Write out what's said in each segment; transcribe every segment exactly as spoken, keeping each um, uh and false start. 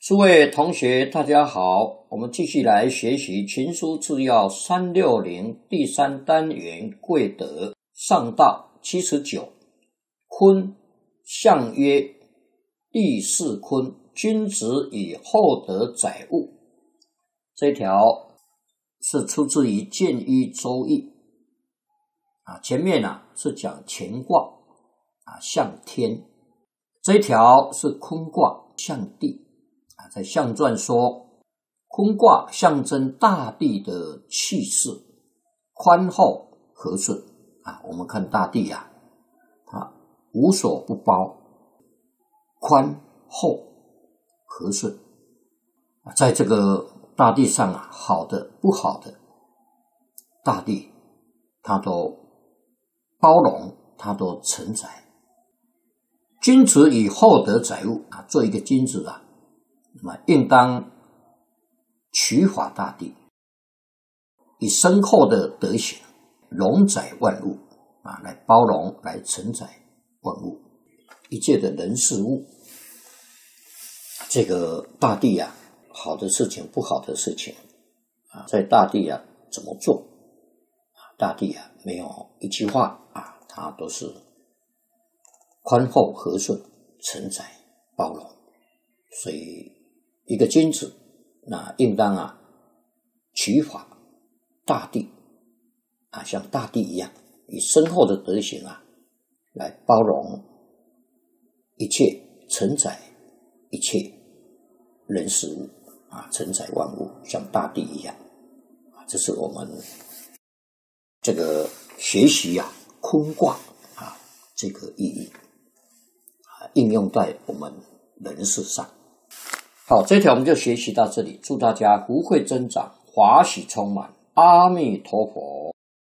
诸位同学大家好，我们继续来学习群书治要三六零第三单元贵德上道七十九。坤象曰：地势坤，君子以厚德载物。这条是出自于建一周易啊，前面啊是讲乾卦啊象天，这一条是坤卦象地啊，在象传说坤卦象征大地的气势，宽厚和顺啊。我们看大地啊，它无所不包，宽厚和顺，在这个大地上啊，好的不好的，大地它都包容，它都承载。君子以厚德载物啊，做一个君子啊，那么应当取法大地，以深厚的德行容载万物啊，来包容，来承载万物，一切的人事物。这个大地啊，好的事情不好的事情啊，在大地啊怎么做啊？大地啊没有一句话啊，它都是宽厚和顺，承载包容。所以一个君子那应当啊取法大地啊，像大地一样，以深厚的德行啊来包容一切，承载一切人事物啊，承载万物，像大地一样啊。这是我们这个学习啊坤卦啊这个意义啊，应用在我们人事上。好，这条我们就学习到这里，祝大家福慧增长，华喜充满，阿弥陀佛。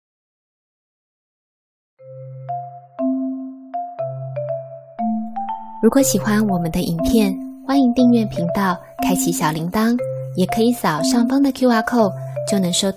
如果喜欢我们的影片，欢迎订阅频道，开启小铃铛，也可以扫上方的 Q R code 就能收